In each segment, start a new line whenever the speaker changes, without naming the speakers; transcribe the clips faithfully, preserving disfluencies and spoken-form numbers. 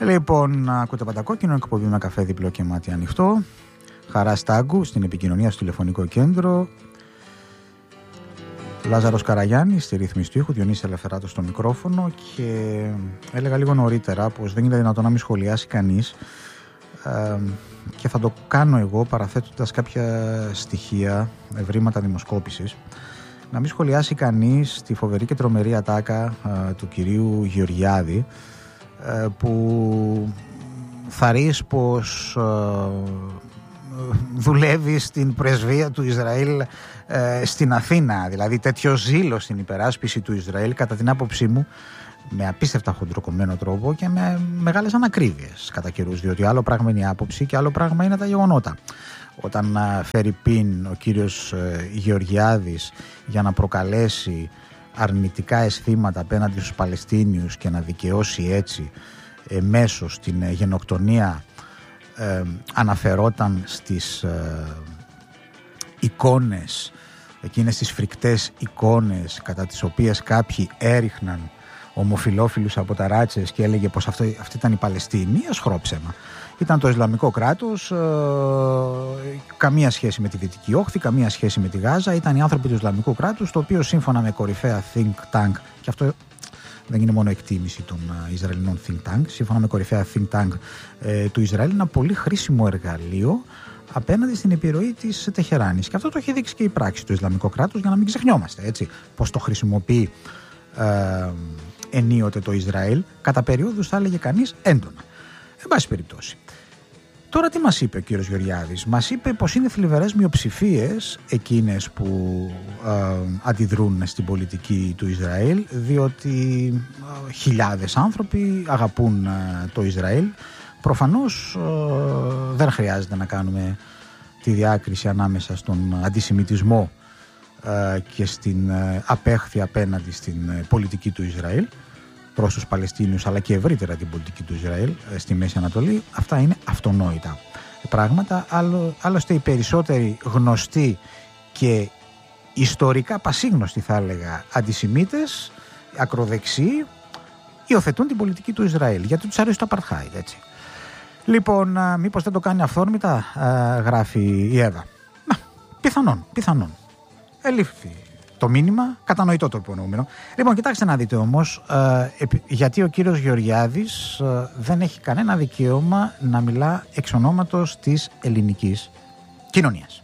Λοιπόν, ακούτε Παντακόκκινο, εκπομπή με καφέ διπλό και μάτι ανοιχτό. Χαρά Στάγκου στην επικοινωνία στο τηλεφωνικό κέντρο. Λάζαρος Καραγιάννης στη ρύθμιση του ήχου, Διονύσης Ελευθεράτος στο μικρόφωνο. Και έλεγα λίγο νωρίτερα πως δεν είναι δυνατόν να μην σχολιάσει κανείς, ε, και θα το κάνω εγώ παραθέτοντας κάποια στοιχεία, ευρήματα δημοσκόπησης, να μην σχολιάσει κανείς τη φοβερή και τρομερή ατάκα ε, του κυρίου Γεωργιάδη, ε, που θα ρεις πως ε, δουλεύει στην πρεσβεία του Ισραήλ ε, στην Αθήνα. Δηλαδή τέτοιο ζήλο στην υπεράσπιση του Ισραήλ, κατά την άποψή μου, με απίστευτα χοντροκομμένο τρόπο και με μεγάλες ανακρίβειες κατά καιρούς, διότι άλλο πράγμα είναι η άποψη και άλλο πράγμα είναι τα γεγονότα. Όταν φέρει πίν ο κύριος ε, Γεωργιάδης για να προκαλέσει αρνητικά αισθήματα απέναντι στους Παλαιστίνιους και να δικαιώσει έτσι εμέσως την ε, γενοκτονία, ε, αναφερόταν στις ε, εικόνες, εκείνες τις φρικτές εικόνες κατά τις οποίες κάποιοι έριχναν ομοφυλόφιλους από ταράτσες και έλεγε πως αυτό, αυτή ήταν η Παλαιστίνη. Ασχρόψεμα. Ήταν το Ισλαμικό κράτος, ε, καμία σχέση με τη Δυτική Όχθη, καμία σχέση με τη Γάζα. Ήταν οι άνθρωποι του Ισλαμικού κράτους, το οποίο σύμφωνα με κορυφαία think tank, και αυτό δεν είναι μόνο εκτίμηση των uh, Ισραηλινών think tank, σύμφωνα με κορυφαία think tank ε, του Ισραήλ, ένα πολύ χρήσιμο εργαλείο απέναντι στην επιρροή της Τεχεράνης. Και αυτό το έχει δείξει και η πράξη του Ισλαμικού κράτους, για να μην ξεχνιόμαστε, έτσι, πως το χρησιμοποιεί ε, ενίοτε το Ισραήλ, κατά περιόδους θα έλεγε κανείς έντονα. Εν πάση περιπτώσει. Τώρα τι μας είπε ο κύριος Γεωργιάδης? Μας είπε πως είναι θλιβερές μειοψηφίες εκείνες που ε, αντιδρούν στην πολιτική του Ισραήλ, διότι ε, χιλιάδες άνθρωποι αγαπούν ε, το Ισραήλ. Προφανώς ε, δεν χρειάζεται να κάνουμε τη διάκριση ανάμεσα στον αντισημιτισμό ε, και στην ε, απέχθεια απέναντι στην ε, πολιτική του Ισραήλ προς τους Παλαιστίνιους, αλλά και ευρύτερα την πολιτική του Ισραήλ ε, στη Μέση Ανατολή. Αυτά είναι αυτονόητα πράγματα. Άλλο, άλλωστε οι περισσότεροι γνωστοί και ιστορικά πασίγνωστοι, θα έλεγα, αντισημίτες, ακροδεξιοί, υιοθετούν την πολιτική του Ισραήλ, γιατί τους αρέσει το Απαρτχάιντ, έτσι. Λοιπόν, α, μήπως δεν το κάνει αυθόρμητα, α, γράφει η Εύα. Να, πιθανόν, πιθανόν. Ελήφθη το μήνυμα, κατανοητό το υπονοούμενο. Λοιπόν, κοιτάξτε να δείτε όμως, α, επί, γιατί ο κύριος Γεωργιάδης α, δεν έχει κανένα δικαίωμα να μιλά εξ ονόματος της ελληνικής κοινωνίας.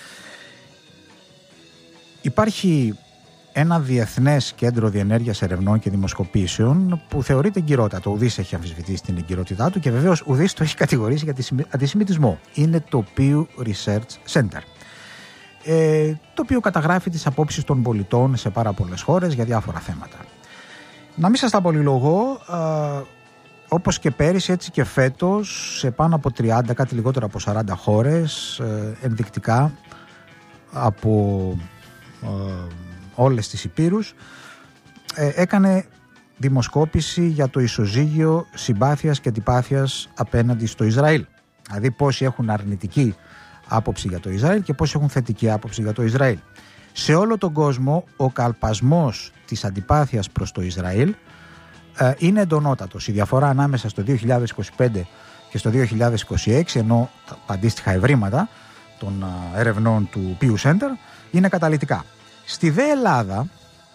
Υπάρχει ένα διεθνές κέντρο διενέργειας ερευνών και δημοσκοπήσεων που θεωρείται εγκυρότατο. Ουδής έχει αμφισβητήσει την εγκυρότητά του και βεβαίως ουδής το έχει κατηγορήσει για αντισημιτισμό. Είναι το Pew Research Center, ε, το οποίο καταγράφει τις απόψεις των πολιτών σε πάρα πολλές χώρες για διάφορα θέματα. Να μην σας τα πολυλογώ, ε, όπως και πέρυσι έτσι και φέτος, σε πάνω από τριάντα, κάτι λιγότερο από σαράντα χώρες, ε, ενδεικτικά από ε, όλες τις υπήρους, ε, έκανε δημοσκόπηση για το ισοζύγιο συμπάθειας και αντιπάθειας απέναντι στο Ισραήλ. Δηλαδή πόσοι έχουν αρνητική άποψη για το Ισραήλ και πόσοι έχουν θετική άποψη για το Ισραήλ. Σε όλο τον κόσμο ο καλπασμός της αντιπάθειας προς το Ισραήλ ε, είναι εντονότατος. Η διαφορά ανάμεσα στο δύο χιλιάδες είκοσι πέντε και στο δύο χιλιάδες είκοσι έξι, ενώ τα αντίστοιχα ευρήματα των ε, ερευνών του Pew Center είναι καταλυτικά. Στη δε Ελλάδα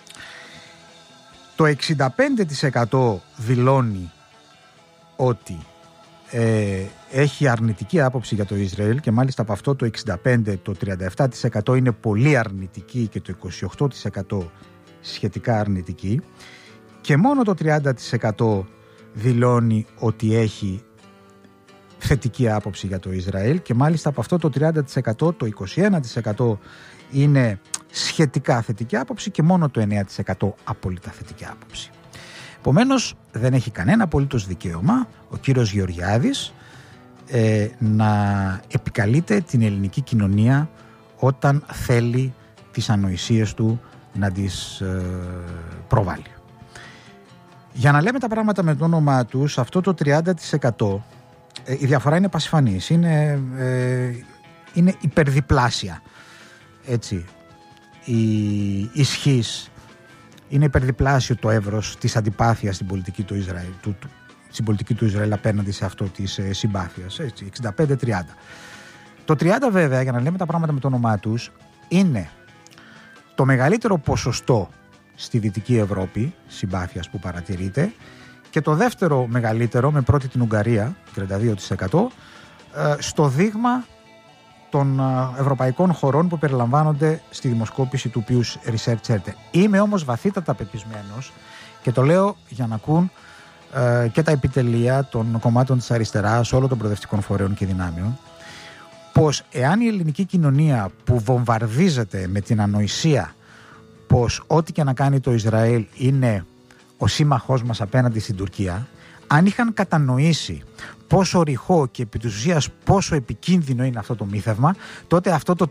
το εξήντα πέντε τοις εκατό δηλώνει ότι ε, έχει αρνητική άποψη για το Ισραήλ, και μάλιστα από αυτό το εξήντα πέντε τοις εκατό, το τριάντα επτά τοις εκατό είναι πολύ αρνητική και το είκοσι οκτώ τοις εκατό σχετικά αρνητική, και μόνο το τριάντα τοις εκατό δηλώνει ότι έχει θετική άποψη για το Ισραήλ, και μάλιστα από αυτό το τριάντα τοις εκατό το είκοσι ένα τοις εκατό είναι σχετικά θετική άποψη και μόνο το εννέα τοις εκατό απόλυτα θετική άποψη. Επομένως δεν έχει κανένα απολύτως δικαίωμα ο κύριος Γεωργιάδης ε, να επικαλείται την ελληνική κοινωνία όταν θέλει τις ανοησίες του να τις ε, προβάλλει. Για να λέμε τα πράγματα με το όνομά τους, αυτό το τριάντα τοις εκατό ε, η διαφορά είναι πασιφανής, είναι, ε, είναι υπερδιπλάσια. Έτσι, η ισχύς, είναι υπερδιπλάσιο το εύρος της αντιπάθειας στην πολιτική του Ισραήλ, του, του, στην πολιτική του Ισραήλ απέναντι σε αυτό της ε, συμπάθειας. Έτσι, εξήντα πέντε τριάντα. Το τριάντα βέβαια, για να λέμε τα πράγματα με το όνομά τους, είναι το μεγαλύτερο ποσοστό στη Δυτική Ευρώπη συμπάθειας που παρατηρείται και το δεύτερο μεγαλύτερο, με πρώτη την Ουγγαρία, τριάντα δύο τοις εκατό, στο δείγμα των ευρωπαϊκών χωρών που περιλαμβάνονται στη δημοσκόπηση του Pew Research Center. Είμαι όμως βαθύτατα πεπισμένος και το λέω για να ακούν ε, και τα επιτελεία των κομμάτων της αριστεράς, όλων των προοδευτικών φορέων και δυνάμεων, πως εάν η ελληνική κοινωνία που βομβαρδίζεται με την ανοησία πως ό,τι και να κάνει το Ισραήλ είναι ο σύμμαχός μας απέναντι στην Τουρκία, αν είχαν κατανοήσει πόσο ρηχό και επί της ουσίας πόσο επικίνδυνο είναι αυτό το μύθευμα, τότε αυτό το